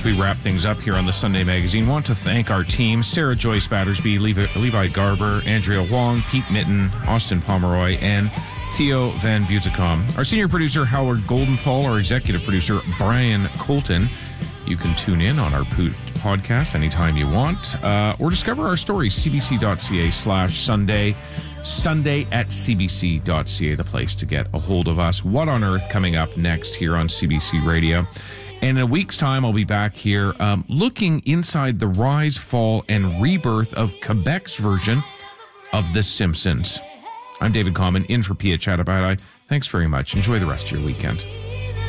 As we wrap things up here on the Sunday Magazine, want to thank our team: Sarah Joyce Battersby, Levi Garber, Andrea Wong, Pete Mitten, Austin Pomeroy, and Theo Van Buzicom. Our senior producer, Howard Goldenthal. Our executive producer, Brian Colton. You can tune in on our podcast anytime you want, or discover our stories, cbc.ca/Sunday. Sunday at cbc.ca, the place to get a hold of us. What on Earth coming up next here on CBC Radio. And in a week's time, I'll be back here looking inside the rise, fall, and rebirth of Quebec's version of The Simpsons. I'm David Common, in for Pia Chattopadhyay. Thanks very much. Enjoy the rest of your weekend.